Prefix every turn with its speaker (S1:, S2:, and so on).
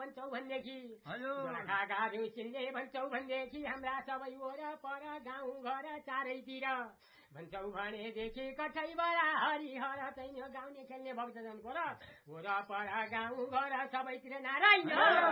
S1: भन्छौ भनेदेखि गाह्रो चिन्ने भन्छौ भनेदेखि हाम्रा सबै वरपर गाउँ घर चारैतिर भन्छौ भनेदेखि कठैबाट हरिहर चाहिँ गाउने खेल्ने भक्तजनको र वरपर गाउँ घर सबैतिर नारायण